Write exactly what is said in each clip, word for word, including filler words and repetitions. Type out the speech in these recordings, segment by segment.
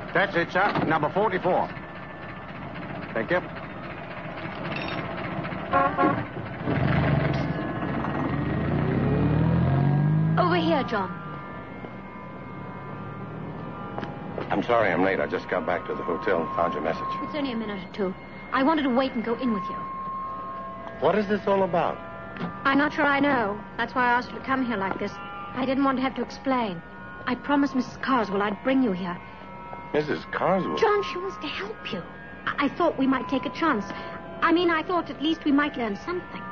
That's it, sir. Number forty-four. Thank you. Over here, John. I'm sorry I'm late. I just got back to the hotel and found your message. It's only a minute or two. I wanted to wait and go in with you. What is this all about? I'm not sure I know. That's why I asked you to come here like this. I didn't want to have to explain. I promised Missus Carswell I'd bring you here. Missus Carswell? John, she wants to help you. I, I thought we might take a chance. I mean, I thought at least we might learn something.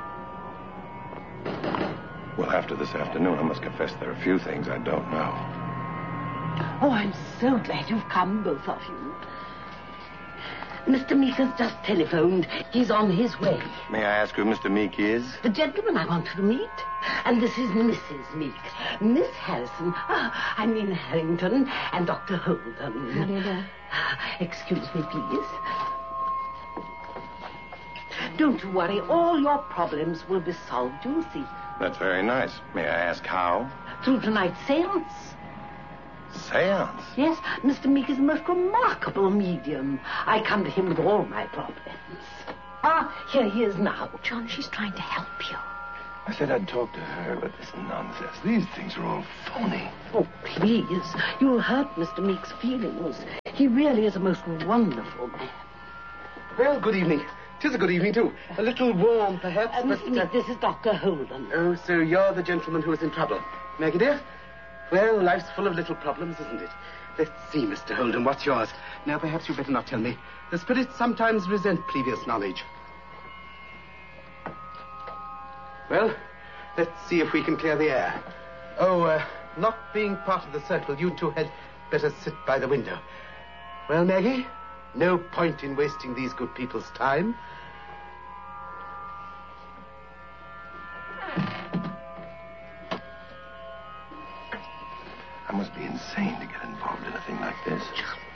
Well, after this afternoon, I must confess there are a few things I don't know. Oh, I'm so glad you've come, both of you. Mister Meek has just telephoned. He's on his way. May I ask who Mister Meek is? The gentleman I want to meet. And this is Missus Meek. Miss Harrison, ah, I mean Harrington, and Doctor Holden. How do you do? Excuse me, please. Don't you worry. All your problems will be solved, you'll see. That's very nice. May I ask how? Through tonight's seance. Seance? Yes, Mister Meek is a most remarkable medium. I come to him with all my problems. Ah, here he is now. John, she's trying to help you. I said I'd talk to her, but this nonsense. These things are all phony. Oh, please. You'll hurt Mister Meek's feelings. He really is a most wonderful man. Well, good evening. 'Tis a good evening, too. A little warm, perhaps, Uh, but... Mister Meek, this is Doctor Holden. Oh, so you're the gentleman who is in trouble. Maggie, dear? Well, life's full of little problems, isn't it? Let's see, Mister Holden, what's yours? Now, perhaps you better not tell me. The spirits sometimes resent previous knowledge. Well, let's see if we can clear the air. Oh, uh, not being part of the circle, you two had better sit by the window. Well, Maggie, no point in wasting these good people's time. I must be insane to get involved in a thing like this. John,